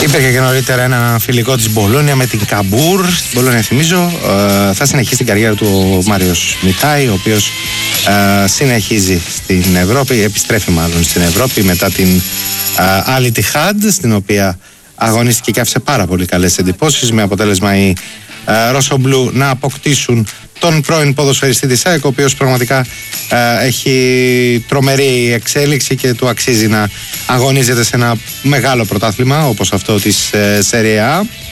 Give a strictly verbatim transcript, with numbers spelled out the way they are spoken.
Υπήρχε και νωρίτερα ένα φιλικό της Μπολόνια με την Καμπούρ. Στην Μπολόνια, θυμίζω, ε, θα συνεχίσει την καριέρα του ο Μάριος Μιτάι, ο οποίος ε, συνεχίζει στην Ευρώπη, επιστρέφει μάλλον στην Ευρώπη μετά την Al Ittihad, στην οποία αγωνίστηκε και άφησε πάρα πολύ καλές εντυπώσεις, με αποτέλεσμα οι ε, Ροσομπλού να αποκτήσουν τον πρώην ποδοσφαιριστή της ΑΕΚ, ο οποίος πραγματικά ε, έχει τρομερή εξέλιξη και του αξίζει να αγωνίζεται σε ένα μεγάλο πρωτάθλημα όπως αυτό της ε, Serie A.